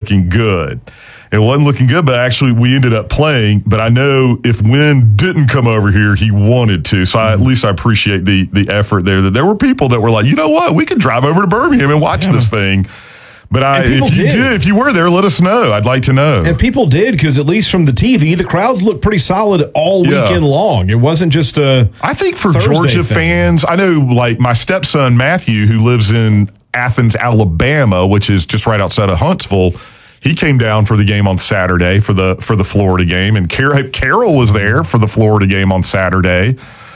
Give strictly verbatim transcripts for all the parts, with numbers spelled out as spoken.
looking good. It wasn't looking good, but actually we ended up playing. But I know if Wynn didn't come over here, he wanted to. So I, at least I appreciate the the effort there. That there were people that were like, you know what, we could drive over to Birmingham and watch yeah. this thing. But I, if you did. did, if you were there, let us know. I'd like to know. And people did, because at least from the T V, the crowds looked pretty solid all yeah. weekend long. It wasn't just a I think for Thursday Georgia thing. fans, I know like my stepson, Matthew, who lives in Athens, Alabama, which is just right outside of Huntsville, he came down for the game on Saturday for the for the Florida game. And Car- Carol was there for the Florida game on Saturday.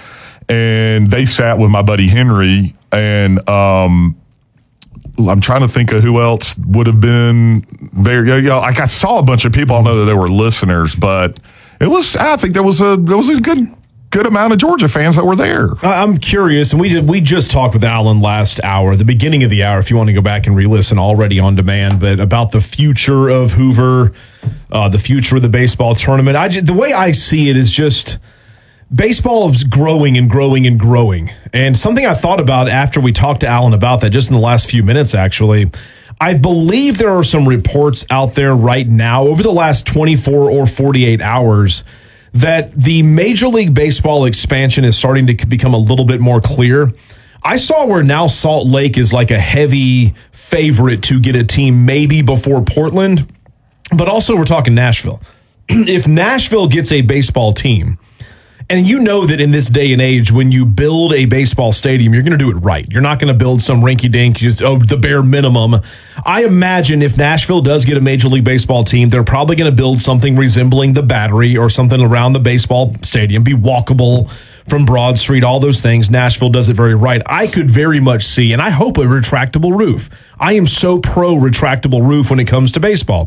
And they sat with my buddy Henry, and um I'm trying to think of who else would have been there. You know, like I saw a bunch of people. I don't know that they were listeners, but it was. I think there was a there was a good good amount of Georgia fans that were there. I'm curious, and we did. We just talked with Alan last hour, the beginning of the hour. If you want to go back and re-listen, already on demand, but about the future of Hoover, uh, the future of the baseball tournament. I just, the way I see it is just. Baseball is growing and growing and growing. And something I thought about after we talked to Alan about that just in the last few minutes, actually, I believe there are some reports out there right now over the last twenty-four or forty-eight hours that the Major League Baseball expansion is starting to become a little bit more clear. I saw where now Salt Lake is like a heavy favorite to get a team maybe before Portland, but also we're talking Nashville. If Nashville gets a baseball team, and you know that in this day and age, when you build a baseball stadium, you're going to do it right. You're not going to build some rinky-dink, just oh, the bare minimum. I imagine if Nashville does get a Major League Baseball team, they're probably going to build something resembling the Battery or something around the baseball stadium, be walkable from Broad Street, all those things. Nashville does it very right. I could very much see, and I hope, a retractable roof. I am so pro retractable roof when it comes to baseball.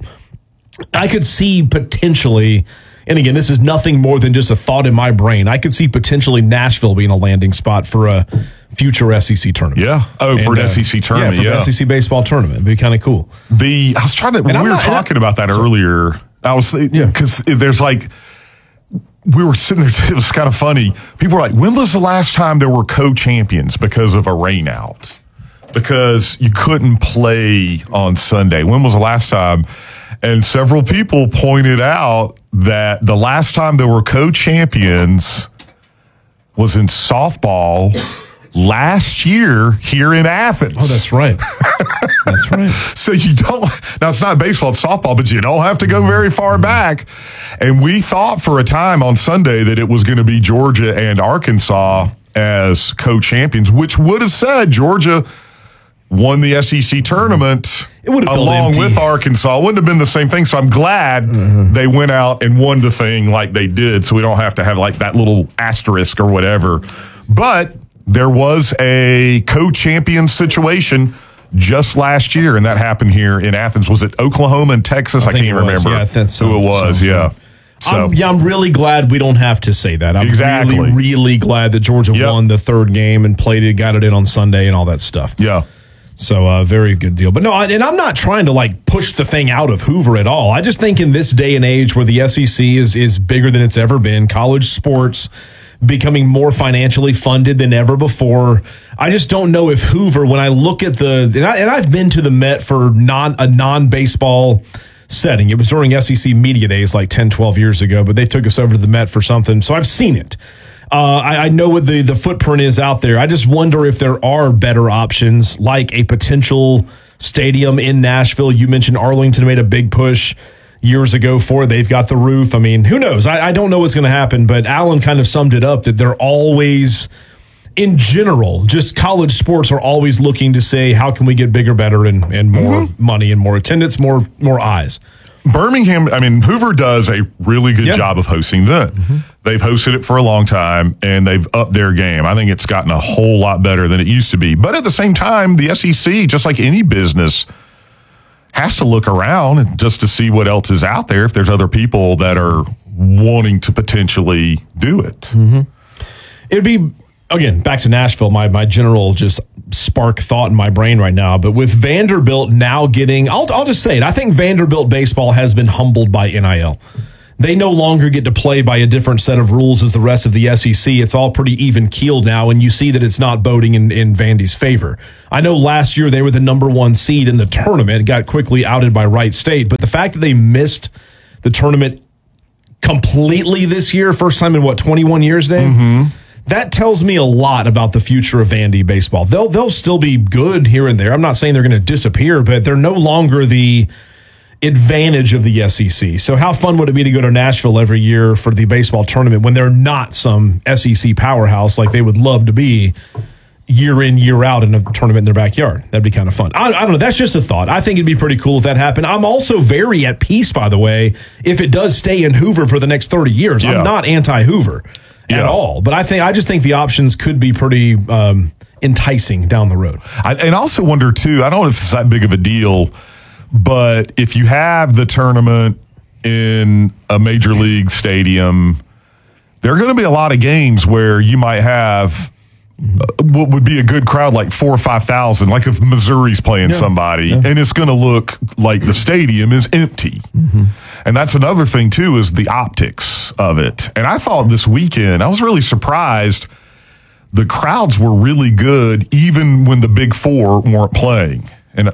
I could see potentially... And again, this is nothing more than just a thought in my brain. I could see potentially Nashville being a landing spot for a future S E C tournament. Yeah. Oh, and, for an uh, S E C tournament. Yeah, for yeah. an S E C baseball tournament. It'd be kind of cool. The I was trying to, when we were not, talking not, about that sorry. earlier, I was thinking, because yeah. there's like, we were sitting there, it was kind of funny. People were like, when was the last time there were co-champions because of a rain out? Because you couldn't play on Sunday. When was the last time? And several people pointed out that the last time there were co-champions was in softball last year here in Athens. Oh, that's right. That's right. So you don't, now it's not baseball, it's softball, but you don't have to go very far back. And we thought for a time on Sunday that it was going to be Georgia and Arkansas as co-champions, which would have said Georgia won the S E C tournament it would have along empty. with Arkansas. It wouldn't have been the same thing. So I'm glad mm-hmm. they went out and won the thing like they did, so we don't have to have like that little asterisk or whatever. But there was a co-champion situation just last year, and that happened here in Athens. Was it Oklahoma and Texas? I, I can't remember yeah, that's who it was. Yeah. So I'm, yeah, I'm really glad we don't have to say that. I'm exactly. really, really glad that Georgia yep. won the third game and played it, got it in on Sunday and all that stuff. Yeah. So, uh, very good deal. But no, and I'm not trying to like push the thing out of Hoover at all. I just think in this day and age where the S E C is is bigger than it's ever been, college sports becoming more financially funded than ever before, I just don't know if Hoover, when I look at the, and, I, and I've been to the Met for non a non-baseball setting. It was during S E C Media Days like ten, twelve years ago, but they took us over to the Met for something. So I've seen it. Uh, I, I know what the, the footprint is out there. I just wonder if there are better options, like a potential stadium in Nashville. You mentioned Arlington made a big push years ago for it. They've got the roof. I mean, who knows? I, I don't know what's going to happen, but Alan kind of summed it up that they're always, in general, just college sports are always looking to say, how can we get bigger, better, and, and more mm-hmm. money and more attendance, more more eyes. Birmingham, I mean, Hoover does a really good yeah. job of hosting that. Mm-hmm. They've hosted it for a long time, and they've upped their game. I think it's gotten a whole lot better than it used to be. But at the same time, the S E C, just like any business, has to look around just to see what else is out there if there's other people that are wanting to potentially do it. Mm-hmm. It'd be, again, back to Nashville, my, my general just spark thought in my brain right now. But with Vanderbilt now getting, I'll, I'll just say it, I think Vanderbilt baseball has been humbled by N I L. they no longer get to play by a different set of rules as the rest of the S E C. It's all pretty even keeled now, and you see that it's not boding in, in Vandy's favor. I know last year they were the number one seed in the tournament, got quickly outed by Wright State, but the fact that they missed the tournament completely this year, first time in what, twenty-one years, Dave? Mm-hmm. That tells me a lot about the future of Vandy baseball. They'll they'll still be good here and there. I'm not saying they're going to disappear, but they're no longer the advantage of the S E C. So how fun would it be to go to Nashville every year for the baseball tournament when they're not some S E C powerhouse like they would love to be year in, year out in a tournament in their backyard? That'd be kind of fun. I, I don't know. That's just a thought. I think it'd be pretty cool if that happened. I'm also very at peace, by the way, if it does stay in Hoover for the next thirty years. Yeah. I'm not anti-Hoover at yeah. all. But I think I just think the options could be pretty um, enticing down the road. I, and I also wonder, too, I don't know if it's that big of a deal, but if you have the tournament in a major league stadium, there are going to be a lot of games where you might have uh, what would be a good crowd, like four or five thousand, like if Missouri's playing yeah. somebody, yeah. and it's going to look like the stadium is empty. Mm-hmm. And that's another thing, too, is the optics of it. And I thought this weekend, I was really surprised the crowds were really good, even when the Big Four weren't playing. And,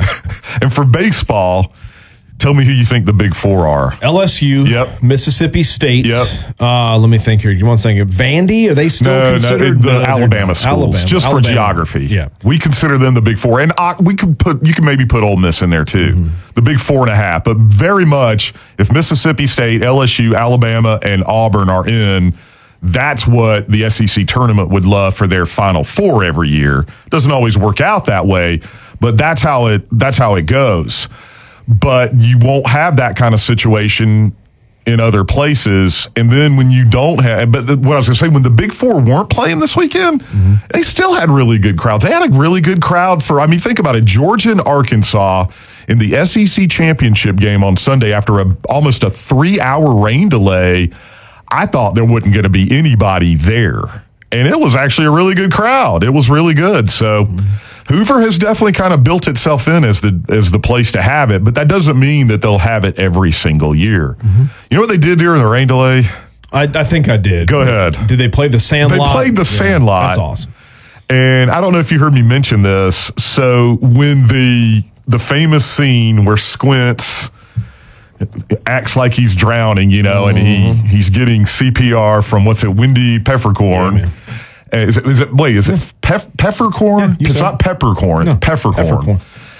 and for baseball, tell me who you think the Big Four are. L S U, yep. Mississippi State. Yep. Uh, let me think here. You want something? Vandy? Are they still no, considered? No, the uh, Alabama schools, Alabama. just Alabama. for geography. Yeah. We consider them the Big Four. And uh, we could put, you can maybe put Ole Miss in there too. Mm-hmm. The Big Four and a half. But very much, if Mississippi State, L S U, Alabama, and Auburn are in, that's what the S E C tournament would love for their Final Four every year. Doesn't always work out that way, but that's how it that's how it goes. But you won't have that kind of situation in other places. And then when you don't have, but the, what I was going to say, when the Big Four weren't playing this weekend, mm-hmm. they still had really good crowds. They had a really good crowd for, I mean, think about it, Georgia and Arkansas in the S E C championship game on Sunday after a, almost a three-hour rain delay. I thought there wasn't going to be anybody there. And it was actually a really good crowd. It was really good. So mm-hmm. Hoover has definitely kind of built itself in as the as the place to have it, but that doesn't mean that they'll have it every single year. Mm-hmm. You know what they did during the rain delay? I, I think I did. Go ahead. Did they play the Sandlot? They played the yeah, Sandlot. That's awesome. And I don't know if you heard me mention this. So when the the famous scene where Squints acts like he's drowning, you know, mm-hmm. and he he's getting C P R from, what's it, Wendy Peppercorn. Yeah, is it, is it, wait, is it yeah. pef, Peppercorn? Yeah, it's so. Not Peppercorn, no, it's Peppercorn. Peppercorn.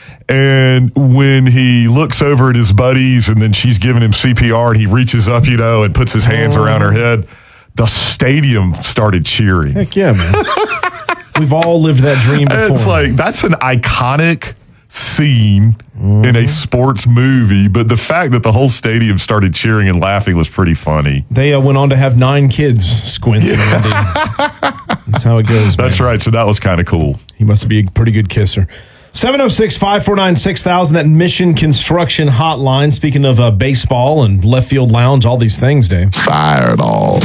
And when he looks over at his buddies and then she's giving him C P R and he reaches up, you know, and puts his hands oh. around her head, the stadium started cheering. Heck yeah, man. We've all lived that dream before. And it's like, that's an iconic scene mm-hmm. in a sports movie, but the fact that the whole stadium started cheering and laughing was pretty funny. They uh, went on to have nine kids, Squints yeah. and Andy. That's how it goes, man. That's right, so that was kind of cool. He must be a pretty good kisser. seven oh six, five four nine, six thousand, that Mission Construction hotline. Speaking of uh, baseball and left field lounge, all these things, Dave. Fire it all.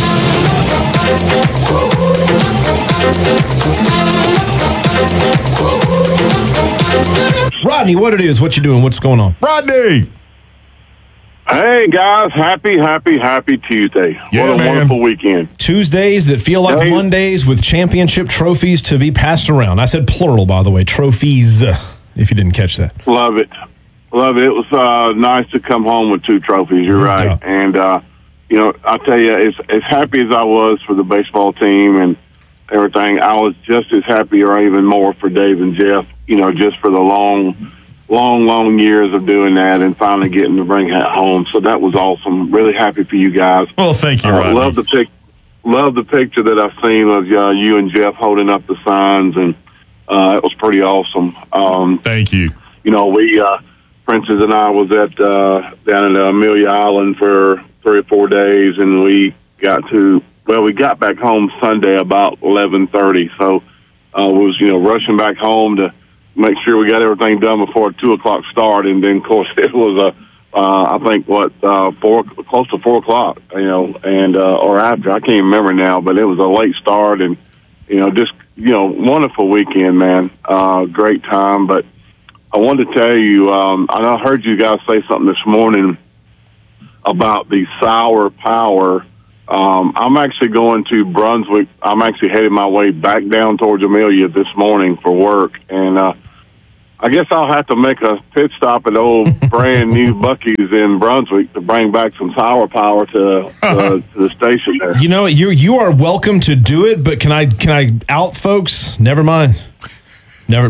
Rodney, what it is, what you doing, what's going on? Rodney! Hey, guys, happy, happy, happy Tuesday. Yeah, what a man. wonderful weekend. Tuesdays that feel like hey. Mondays with championship trophies to be passed around. I said plural, by the way, trophies, if you didn't catch that. Love it. Love it. It was uh, nice to come home with two trophies, you're right. Yeah. And, uh, you know, I'll tell you, as, as happy as I was for the baseball team and everything, I was just as happy or even more for Dave and Jeff, you know, just for the long, long, long years of doing that and finally getting to bring it home. So that was awesome. Really happy for you guys. Well, thank you, uh, Rodney. Love the pic- Love the picture that I've seen of uh, you and Jeff holding up the signs, and uh, it was pretty awesome. Um, thank you. You know, we, uh, Princess and I was at uh, down at Amelia Island for three or four days, and we got to, well, we got back home Sunday about eleven thirty, so uh, was, you know, rushing back home to make sure we got everything done before a two o'clock start, and then, of course, it was a, uh, I think, what, uh, four, close to four o'clock, you know, and, uh, or after, I can't remember now, but it was a late start, and, you know, just, you know, wonderful weekend, man, uh, great time, but I wanted to tell you, um, I heard you guys say something this morning about the Sour Power. Um, I'm actually going to Brunswick. I'm actually headed my way back down towards Amelia this morning for work, and uh, I guess I'll have to make a pit stop at old brand new Buc-ee's in Brunswick to bring back some Sour Power to, uh, to the station there. You know, you you are welcome to do it, but can I can I out folks? Never mind. Never.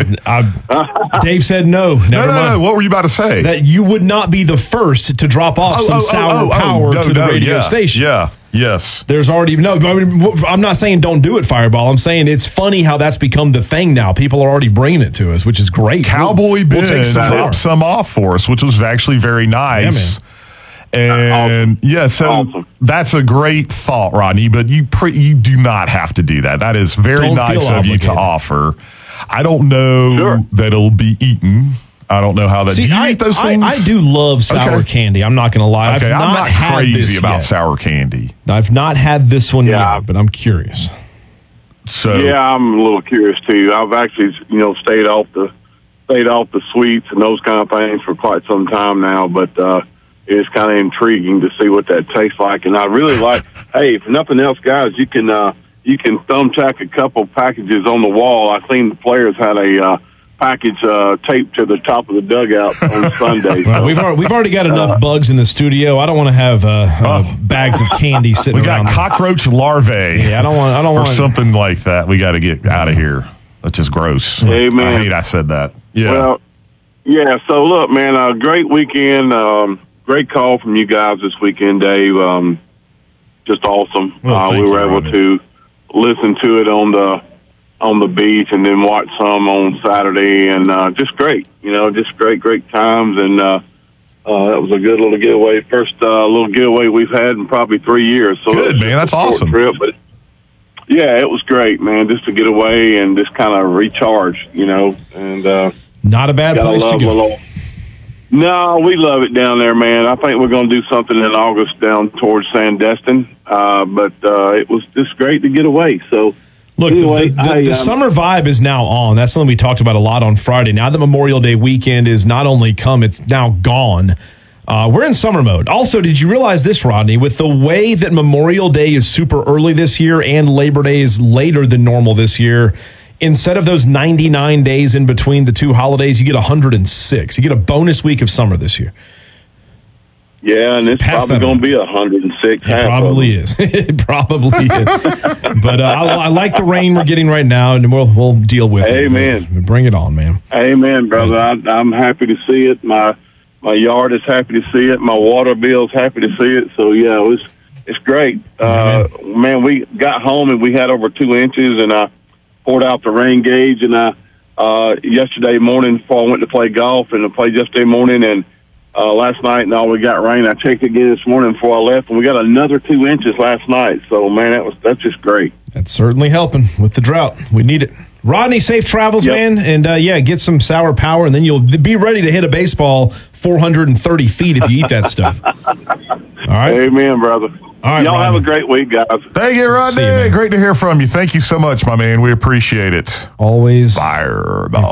I, Dave said no. Never no, no, mind. no. What were you about to say? That you would not be the first to drop off Oh, some oh, Sour oh, oh, Power no, to the no, radio yeah, station. Yeah. Yes. There's already no. I'm not saying don't do it, Fireball. I'm saying it's funny how that's become the thing now. People are already bringing it to us, which is great. Cowboy we'll, Ben we'll take some dropped some off for us, which was actually very nice. Yeah, and awesome. yeah, so Awesome. That's a great thought, Rodney. But you pre- you do not have to do that. That is very Don't nice feel of you to obligated. offer. I don't know Sure. that it'll be eaten. I don't know how that. See, do you I, eat those I, things? I do love sour Okay. candy. I'm not going to lie. Okay, I've I'm not, not had crazy this about yet. sour candy. I've not had this one Yeah. yet, but I'm curious. So Yeah, I'm a little curious too. I've actually, you know, stayed off the stayed off the sweets and those kind of things for quite some time now, but uh, it's kind of intriguing to see what that tastes like. And I really like. Hey, if nothing else, guys, you can uh, you can thumbtack a couple packages on the wall. I seen the players had a uh, package uh, taped to the top of the dugout on Sunday. Well, so. we've already, we've already got enough bugs in the studio. I don't want to have uh, uh, bags of candy sitting we around. got cockroach larvae. Yeah, I don't want. I don't or want something like that. We got to get out of here. That's just gross. Amen. I hate I said that. Yeah. Well, yeah. So look, man, a uh, great weekend. Um, great call from you guys this weekend, Dave. Um, just awesome. Well, uh, thank we you, were able Rodney. to listen to it on the on the beach, and then watch some on Saturday, and uh, just great. You know, just great, great times, and uh, uh, that was a good little getaway. First uh, little getaway we've had in probably three years. So Good, it was man. just That's a short awesome. Trip, but yeah, it was great, man. Just to get away and just kind of recharge, you know, and. Uh, Not a bad Gotta place to love go. little. No, we love it down there, man. I think we're going to do something in August down towards Sandestin. Uh, but uh, it was just great to get away. So, Look, anyway, the, the, I, the um, summer vibe is now on. That's something we talked about a lot on Friday. Now that Memorial Day weekend is not only come, it's now gone. Uh, we're in summer mode. Also, did you realize this, Rodney? With the way that Memorial Day is super early this year and Labor Day is later than normal this year, instead of those ninety-nine days in between the two holidays, you get one hundred six. You get a bonus week of summer this year. Yeah, and it's Pass probably that going on. to be one hundred six. It probably is. It probably is. But uh, I, I like the rain we're getting right now, and we'll we'll deal with Amen. it. Bring it on, man. Amen, brother. I, I'm happy to see it. My my yard is happy to see it. My water bill's happy to see it. So, yeah, it was, it's great. Uh, man, we got home, and we had over two inches, and I poured out the rain gauge, and I uh, yesterday morning before I went to play golf, and I played yesterday morning, and uh, last night, and all we got rain. I checked again this morning before I left, and we got another two inches last night. So, man, that was that's just great. That's certainly helping with the drought. We need it. Rodney, safe travels, Yep. man. And, uh, yeah, get some Sour Power, and then you'll be ready to hit a baseball four hundred thirty feet if you eat that stuff. All right? Amen, brother. All right, Y'all have Rodney. a great week, guys. Thank you, Rodney. See you, man. Great to hear from you. Thank you so much, my man. We appreciate it. Always. Fireball.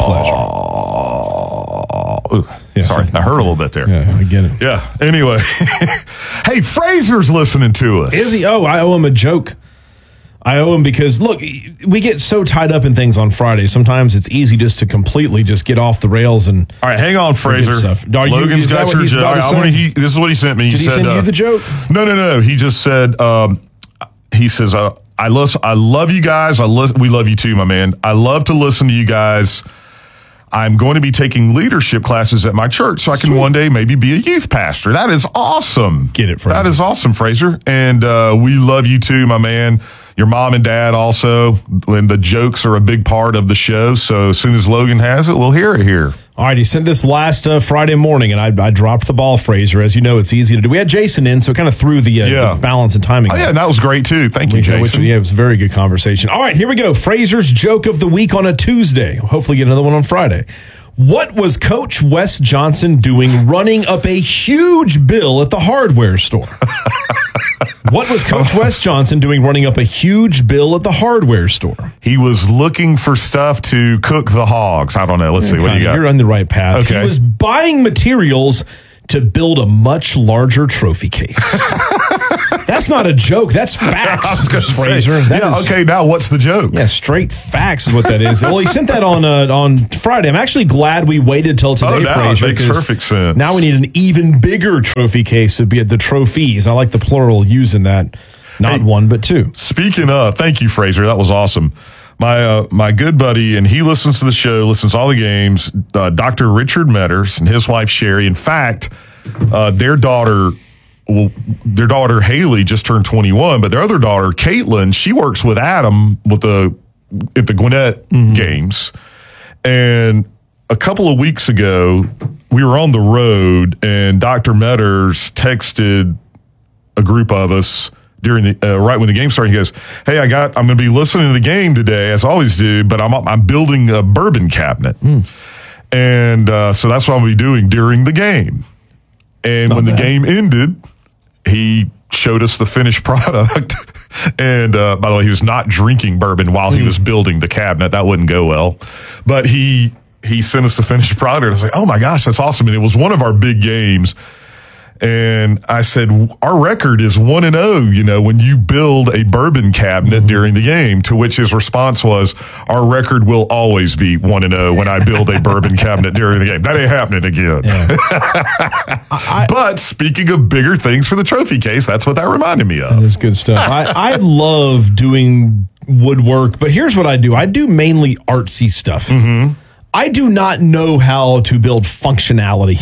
Ooh, Yeah, sorry, something. I heard a little bit there. Yeah, I get it. Yeah. Anyway, hey, Fraser's listening to us. Is he? Oh, I owe him a joke. I owe him because, look, we get so tied up in things on Friday. Sometimes it's easy just to completely just get off the rails. And All right, hang on, Fraser. stuff. Are you- Logan's is that got what your he's joke. about to I'm say? gonna- he- This is what he sent me. did he said, send uh, you the joke? No, no, no. He just said, um, he says, uh, I listen, I love you guys. I listen, we love you too, my man. I love to listen to you guys. I'm going to be taking leadership classes at my church so I can one day maybe be a youth pastor. That is awesome. Get it, Fraser. That is awesome, Fraser. And uh, we love you too, my man. Your mom and dad also. And the jokes are a big part of the show. So as soon as Logan has it, we'll hear it here. All right, he sent this last uh, Friday morning, and I, I dropped the ball, Fraser. As you know, it's easy to do. We had Jason in, so it kind of threw the, uh, Yeah. the balance and timing. Oh, off. yeah, and that was great too. Thank you, Which- Jason. which- yeah, it was a very good conversation. All right, here we go. Fraser's joke of the week on a Tuesday. We'll hopefully get another one on Friday. What was Coach Wes Johnson doing running up a huge bill at the hardware store? What was Coach Wes Johnson doing running up a huge bill at the hardware store? He was looking for stuff to cook the hogs. I don't know. Let's see. What do you got? You're on the right path. Okay. He was buying materials to build a much larger trophy case. That's not a joke. That's facts, I was gonna Fraser. say, That yeah, is- okay, now what's the joke? Yeah, straight facts is what that is. Well, he sent that on uh, on Friday. I'm actually glad we waited till today, Oh, now it Fraser. makes 'cause perfect sense. Now we need an even bigger trophy case to be at the trophies. I like the plural using that. Not Hey. one, but two. Speaking of, thank you, Fraser. That was awesome. My uh, my good buddy, and he listens to the show, listens to all the games, uh, Doctor Richard Metters and his wife, Sherry. In fact, uh, their daughter, well, their daughter, Haley, just turned twenty-one, but their other daughter, Caitlin, she works with Adam with the at the Gwinnett games. And a couple of weeks ago, we were on the road, and Doctor Metters texted a group of us during the uh, right when the game started. He goes, "Hey, I got. I'm going to be listening to the game today, as I always do, but I'm I'm building a bourbon cabinet, Mm. and uh, so that's what I'm going to be doing during the game." And Not when bad. the game ended, he showed us the finished product. And uh, by the way, he was not drinking bourbon while he was building the cabinet. That wouldn't go well. But he he sent us the finished product. And I was like, oh my gosh, that's awesome. And it was one of our big games. And I said, our record is one and oh, you know, when you build a bourbon cabinet Mm-hmm. during the game, to which his response was, our record will always be one and oh when I build a bourbon cabinet during the game. That ain't happening again. I, But speaking of bigger things for the trophy case, that's what that reminded me That of. is good stuff. I, I love doing woodwork, but here's what I do. I do mainly artsy stuff. Mm-hmm. I do not know how to build functionality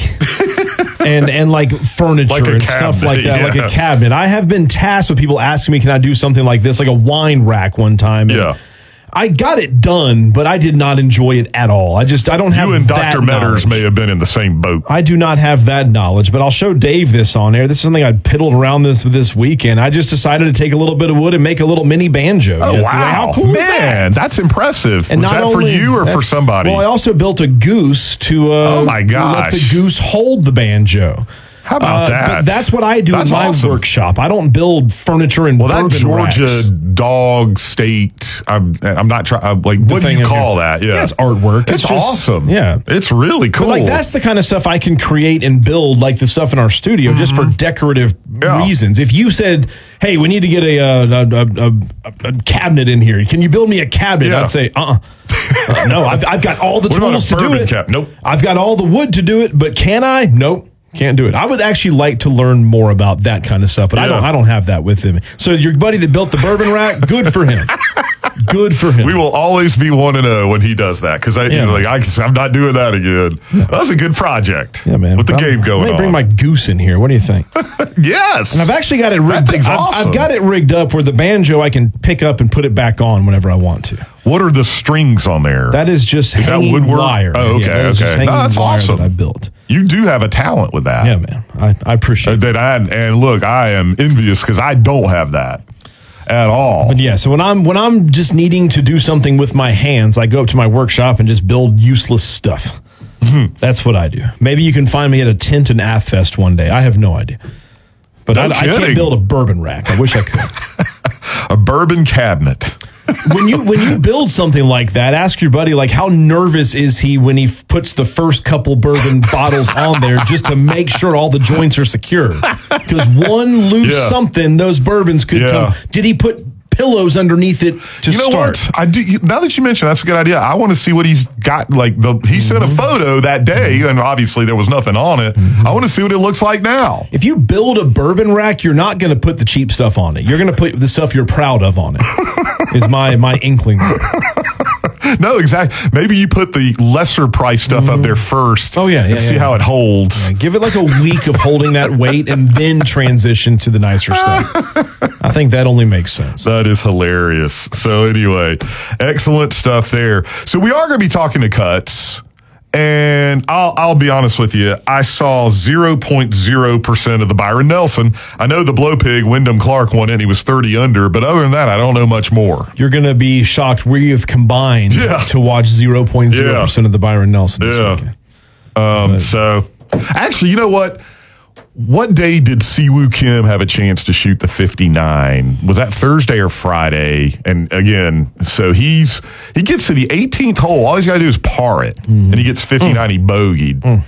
and and like furniture Like a and stuff like cabinet, that, like yeah. a cabinet. I have been tasked with people asking me, can I do something like this, like a wine rack one time? And Yeah. I got it done, but I did not enjoy it at all. I just, I don't have You and that Doctor Metters knowledge. may have been in the same boat. I do not have that knowledge, but I'll show Dave this on air. This is something I piddled around this this weekend. I just decided to take a little bit of wood and make a little mini banjo. Oh, Yes. wow. How cool Man, is that? that's impressive. And Was not that for only- you or for that's- somebody? Well, I also built a goose to uh, Oh, my let gosh. the goose hold the banjo. How about Uh, that? But that's what I do That's in my awesome. workshop. I don't build furniture and Well, that bourbon Georgia racks. dog state, I'm, I'm not trying, like, what do thing you is call your- that? Yeah. Yeah, it's artwork. It's, It's just- awesome. yeah. It's really cool. But like that's the kind of stuff I can create and build, like the stuff in our studio, just for decorative Mm-hmm. Yeah. reasons. If you said, "Hey, we need to get a a, a, a, a, a cabinet in here. Can you build me a cabinet?" Yeah. I'd say, "Uh, uh Uh, no, I've, I've got all the What about tools a to do bourbon it. cap? Nope. I've got all the wood to do it, but can I? Nope." Can't do it. I would actually like to learn more about that kind of stuff, but I Yeah. don't. I don't have that with him. So your buddy that built the bourbon rack, good for him. Good for him. We will always be one and zero when he does that because Yeah. he's like, I, I'm not doing that again. That's a good project. yeah, man. With the I'm- game going Let me on. bring my goose in here. What do you think? yes. I've actually got it rigged. thing's I've, awesome. I've got it rigged up where the banjo I can pick up and put it back on whenever I want to. What are the strings on there? That is just Is that hanging woodwork? wire. Oh, okay, Yeah, that is just okay. hanging No, that's wire awesome. that I built. you do have a talent with that. Yeah, man. I, I appreciate Uh, it. that I, and look, I am envious because I don't have that at all. But yeah, so when I'm when I'm just needing to do something with my hands, I go up to my workshop and just build useless stuff. Mm-hmm. That's what I do. Maybe you can find me at a tent and Ath Fest one day. I have no idea. But No I, I can't kidding. build a bourbon rack. I wish I could. A bourbon cabinet. when you when you build something like that, ask your buddy like how nervous is he when he f- puts the first couple bourbon bottles on there just to make sure all the joints are secure. Because one loose Yeah. something, those bourbons could Yeah. come. Did he put pillows underneath it to You know start? what? I do. Now that you mention, that's a good idea. I want to see what he's got. Like the he sent a Mm-hmm. photo that day, and obviously there was nothing on it. I want to see what it looks like now. If you build a bourbon rack, you're not going to put the cheap stuff on it. You're going to put the stuff you're proud of on it. Is my my inkling. No, exactly. Maybe you put the lesser price stuff up there first. Oh, yeah, yeah, and see yeah. how it holds. Give it like a week of holding that weight and then transition to the nicer stuff. I think that only makes sense. That is hilarious. So anyway, excellent stuff there. So we are going to be talking to Cuts, and I'll I'll be honest with you. I saw zero point zero percent of the Byron Nelson. I know the Blow Pig, Wyndham Clark won it, and he was thirty under, but other than that, I don't know much more. You're going to be shocked. We have combined Yeah. to watch zero point zero percent Yeah. of the Byron Nelson this Yeah. weekend. Um, so actually, you know what? What day did Siwoo Kim have a chance to shoot the fifty-nine? Was that Thursday or Friday? And again, so he's he gets to the eighteenth hole. All he's got to do is par it, and he gets fifty-nine. He bogeyed.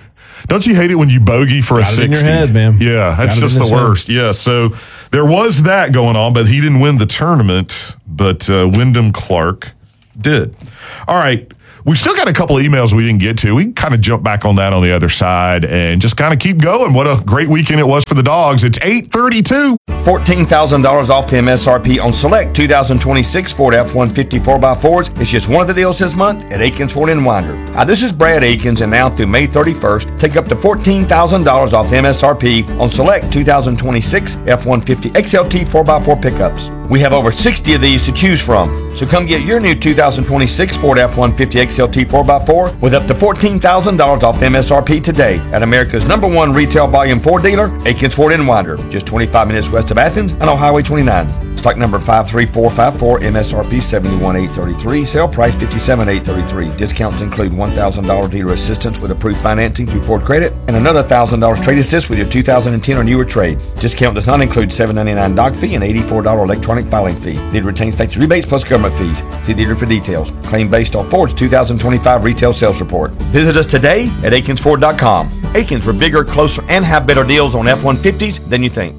Don't you hate it when you bogey for Got a it sixty? in your head, man. Yeah, that's Got it just in the his head. worst. Yeah, so there was that going on, but he didn't win the tournament, but uh, Wyndham Clark did. All right. We still got a couple of emails we didn't get to. We can kind of jump back on that on the other side and just kind of keep going. What a great weekend it was for the Dogs. It's eight thirty-two. fourteen thousand dollars off the M S R P on select two thousand twenty-six Ford F one fifty four by fours. It's just one of the deals this month at Aikens Ford in Winder. Hi, this is Brad Aikens, and now through May thirty-first, take up to fourteen thousand dollars off the M S R P on select two thousand twenty-six F one fifty X L T four by four pickups. We have over sixty of these to choose from, so come get your new two thousand twenty-six Ford F one fifty X L T four by four with up to fourteen thousand dollars off M S R P today at America's number one retail volume Ford dealer, Aikens Ford in Winder, just twenty-five minutes west of Athens and on Highway twenty-nine. Stock number five three four five four, M S R P seventy-one eight thirty-three, sale price fifty-seven eight thirty-three. Discounts include one thousand dollars dealer assistance with approved financing through Ford Credit and another one thousand dollars trade assist with your two thousand ten or newer trade. Discount does not include seven ninety-nine doc fee and eighty-four dollars electronic filing fee. Dealer retains factory rebates plus government fees. See dealer for details. Claim based on Ford's two thousand twenty-five retail sales report. Visit us today at Aikens Ford dot com. Aikens, we're bigger, closer, and have better deals on F one fifties than you think.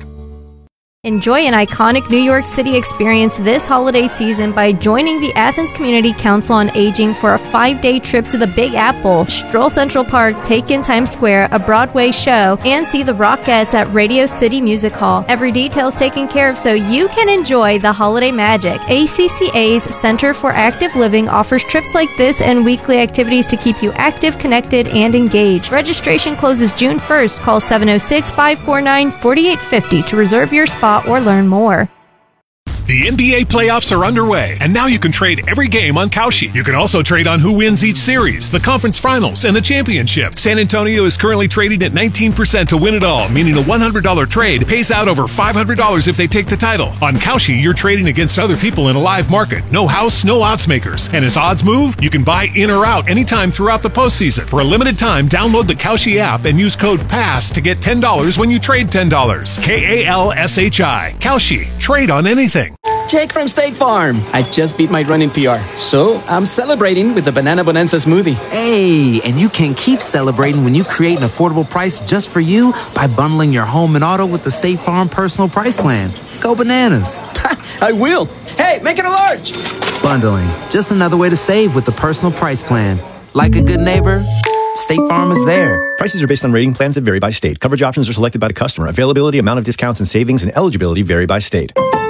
Enjoy an iconic New York City experience this holiday season by joining the Athens Community Council on Aging for a five-day trip to the Big Apple, stroll Central Park, take in Times Square, a Broadway show, and see the Rockettes at Radio City Music Hall. Every detail is taken care of so you can enjoy the holiday magic. A C C A's Center for Active Living offers trips like this and weekly activities to keep you active, connected, and engaged. Registration closes June first. Call seven oh six, five four nine, four eight five oh to reserve your spot or learn more. The N B A playoffs are underway, and now you can trade every game on Kalshi. You can also trade on who wins each series, the conference finals, and the championship. San Antonio is currently trading at nineteen percent to win it all, meaning a one hundred dollars trade pays out over five hundred dollars if they take the title. On Kalshi, you're trading against other people in a live market. No house, no odds makers. And as odds move, you can buy in or out anytime throughout the postseason. For a limited time, download the Kalshi app and use code PASS to get ten dollars when you trade ten dollars. K A L S H I. Kalshi. Trade on anything. Jake from State Farm. I just beat my running P R, so I'm celebrating with the Banana Bonanza smoothie. Hey, and you can keep celebrating when you create an affordable price just for you by bundling your home and auto with the State Farm Personal Price Plan. Go bananas. I will. Hey, make it a large. Bundling, just another way to save with the Personal Price Plan. Like a good neighbor, State Farm is there. Prices are based on rating plans that vary by state. Coverage options are selected by the customer. Availability, amount of discounts and savings, and eligibility vary by state.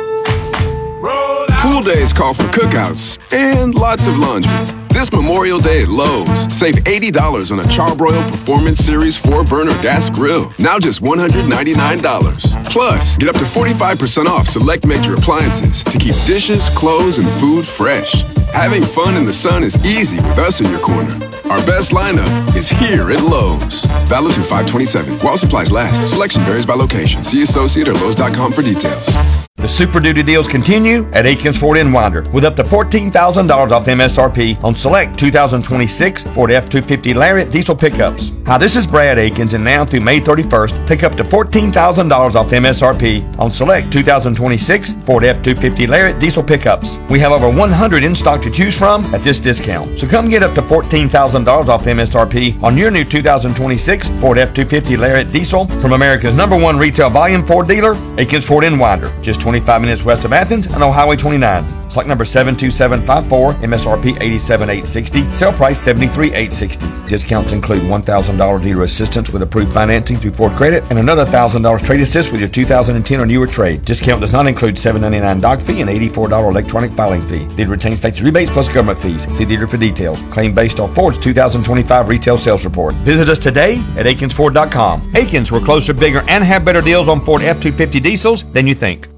Pool days call for cookouts and lots of laundry. This Memorial Day at Lowe's, save eighty dollars on a Charbroil Performance Series four burner gas grill. Now just one hundred ninety-nine dollars. Plus, get up to forty-five percent off select major appliances to keep dishes, clothes, and food fresh. Having fun in the sun is easy with us in your corner. Our best lineup is here at Lowe's. Valid through five twenty-seven. While supplies last. Selection varies by location. See associate or Lowe's dot com for details. The Super Duty deals continue at Aikens Ford in Winder with up to fourteen thousand dollars off M S R P on select two thousand twenty-six Ford F two fifty Lariat diesel pickups. Hi, this is Brad Aikens, and now through May thirty-first, take up to fourteen thousand dollars off M S R P on select two thousand twenty-six Ford F two fifty Lariat diesel pickups. We have over one hundred in stock to choose from at this discount. So come get up to fourteen thousand dollars off M S R P on your new two thousand twenty-six Ford F two fifty Lariat diesel from America's number one retail volume Ford dealer, Aikens Ford in Winder, just twenty-five minutes west of Athens and on Highway twenty-nine. Stock number seven two seven five four, M S R P eighty-seven eight sixty, sale price seventy-three eight sixty. Discounts include one thousand dollars dealer assistance with approved financing through Ford Credit and another one thousand dollars trade assist with your two thousand ten or newer trade. Discount does not include seven ninety-nine doc fee and eighty-four dollars electronic filing fee. Dealer retains factory rebates plus government fees. See dealer for details. Claim based on Ford's two thousand twenty-five retail sales report. Visit us today at Aikens Ford dot com. Aikens, we're closer, bigger, and have better deals on Ford F two fifty diesels than you think.